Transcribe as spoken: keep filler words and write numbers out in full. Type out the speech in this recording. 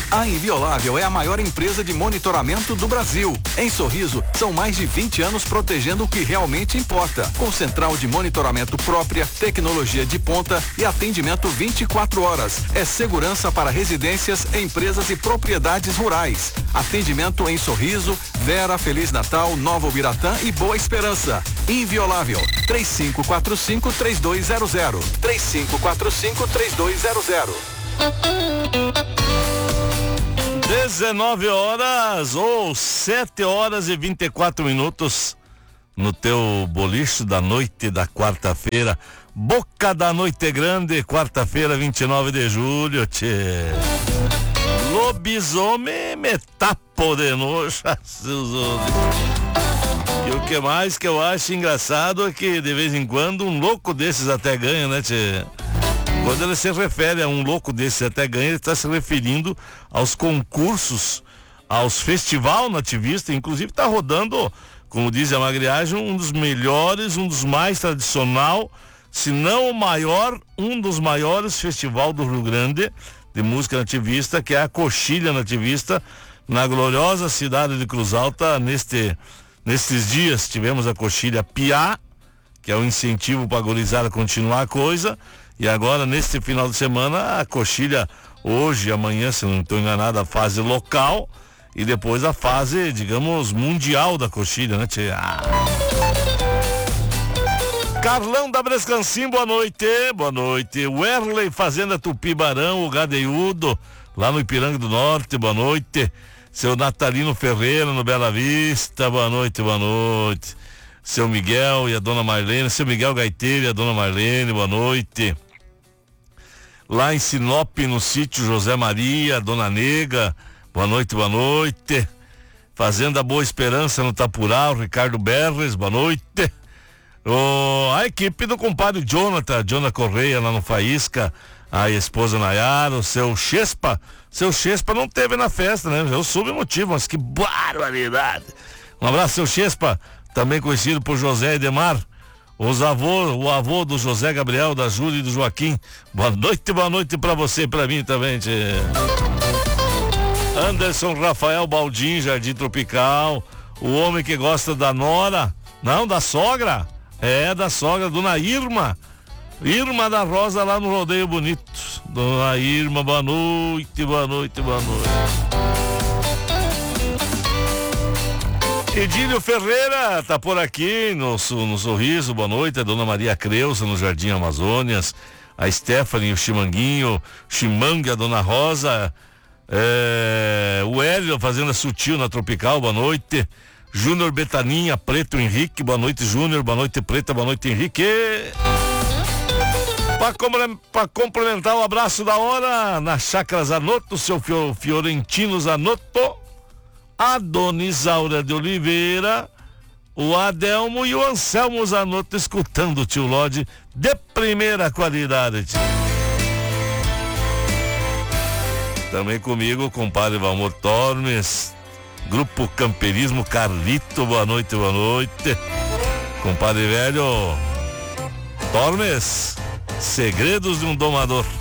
A Inviolável é a maior empresa de monitoramento do Brasil. Em Sorriso, são mais de vinte anos protegendo o que realmente importa. Com central de monitoramento própria, tecnologia de ponta e atendimento vinte e quatro horas. É segurança para residências, empresas e propriedades rurais. Atendimento em Sorriso, Vera, Feliz Natal, Nova Ubiratã e Boa Esperança. Inviolável. três cinco quatro cinco, três dois zero zero. três cinco quatro cinco, três dois zero zero. dezenove horas ou sete horas e vinte e quatro minutos no teu boliche da noite da quarta-feira. Boca da Noite Grande, quarta-feira, vinte e nove de julho, tchê. Lobisomem me tapo de nojo. E o que mais que eu acho engraçado é que de vez em quando um louco desses até ganha, né, tchê? Quando ele se refere a um louco desse até ganha, ele está se referindo aos concursos, aos festival nativista, inclusive está rodando, como diz a Magriagem, um dos melhores, um dos mais tradicional, se não o maior, um dos maiores festival do Rio Grande de música nativista, que é a Coxilha Nativista, na gloriosa cidade de Cruz Alta. Neste, nestes dias tivemos a Coxilha Piá, que é um incentivo para a gurizada continuar a coisa. E agora, neste final de semana, a Coxilha, hoje, amanhã, se não estou enganado, a fase local e depois a fase, digamos, mundial da Coxilha, né, tchê? Ah. Carlão da Brescancim, boa noite, boa noite. Werley, Fazenda Tupi Barão, o Gadeiudo, lá no Ipiranga do Norte, boa noite. Seu Natalino Ferreira, no Bela Vista, boa noite, boa noite. Seu Miguel e a dona Marlene, seu Miguel Gaiteiro e a dona Marlene, boa noite. Lá em Sinop, no sítio José Maria, Dona Nega, boa noite, boa noite. Fazenda Boa Esperança no Tapural, Ricardo Berres, boa noite. Oh, a equipe do compadre Jonathan, Jonathan Correia lá no Faísca, a esposa Nayara, o seu Chespa, seu Chespa não teve na festa, né? Eu soube o motivo, mas que barbaridade. Um abraço, seu Chespa, também conhecido por José Edemar. Os avô, o avô do José Gabriel, da Júlia e do Joaquim. Boa noite, boa noite pra você e pra mim também, tchê. Anderson Rafael Baldin, Jardim Tropical. O homem que gosta da nora, não, da sogra. É, da sogra, Dona Irma. Irma da Rosa, lá no Rodeio Bonito. Dona Irma, boa noite, boa noite, boa noite. Edílio Ferreira tá por aqui no, no Sorriso, boa noite. A Dona Maria Creuza no Jardim Amazônias, a Stephanie, o Chimanguinho, Chimangue, a Dona Rosa, é, o Hélio Fazenda Sutil na Tropical, boa noite. Júnior Betaninha, Preto Henrique, boa noite Júnior, boa noite Preta, boa noite Henrique. Para complementar o abraço da hora, na Chácara Zanotto, seu Fiorentino Zanotto, a Dona Isaura de Oliveira, o Adelmo e o Anselmo Zanotto escutando o Tio Lodge de primeira qualidade. Também comigo o compadre Valmor Tormes, Grupo Camperismo Carlito, boa noite, boa noite. Compadre velho Tormes, Segredos de um Domador.